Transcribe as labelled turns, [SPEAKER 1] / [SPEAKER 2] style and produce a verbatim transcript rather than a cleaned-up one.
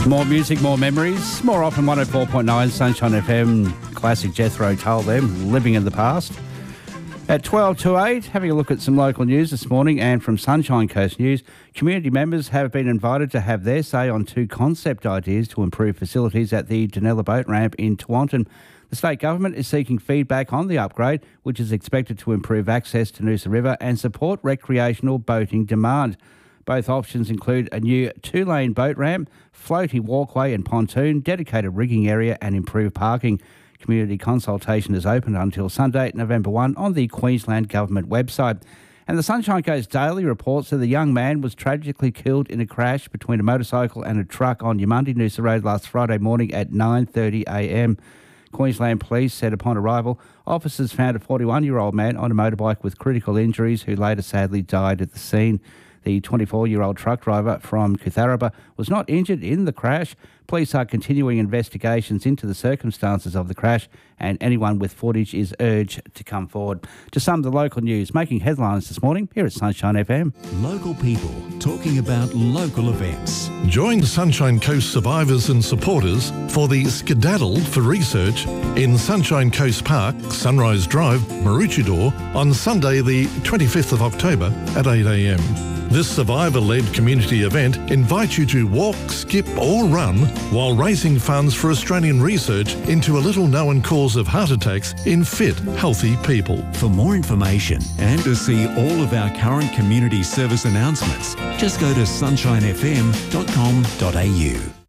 [SPEAKER 1] More music, more memories. More often one oh four point nine Sunshine F M. Classic Jethro Tull them, Living in the Past. At twelve to eight, having a look at some local news this morning, and from Sunshine Coast News, community members have been invited to have their say on two concept ideas to improve facilities at the Dunella Boat Ramp in Tewantin. The state government is seeking feedback on the upgrade, which is expected to improve access to Noosa River and support recreational boating demand. Both options include a new two-lane boat ramp, floating walkway and pontoon, dedicated rigging area and improved parking. Community consultation is open until Sunday, November first on the Queensland Government website. And the Sunshine Coast Daily reports that a young man was tragically killed in a crash between a motorcycle and a truck on Yamundi Noosa Road last Friday morning at nine thirty a m. Queensland Police said upon arrival, officers found a forty-one-year-old man on a motorbike with critical injuries who later sadly died at the scene. The twenty-four-year-old truck driver from Kutharaba was not injured in the crash. Police are continuing investigations into the circumstances of the crash, and anyone with footage is urged to come forward. To some of the local news making headlines this morning, here at Sunshine F M.
[SPEAKER 2] Local people talking about local events.
[SPEAKER 3] Join Sunshine Coast survivors and supporters for the Skedaddle for Research in Sunshine Coast Park, Sunrise Drive, Maroochydore on Sunday the twenty-fifth of October at eight a m. This survivor-led community event invites you to walk, skip or run while raising funds for Australian research into a little-known cause of heart attacks in fit, healthy people.
[SPEAKER 2] For more information and to see all of our current community service announcements, just go to sunshine f m dot com dot a u.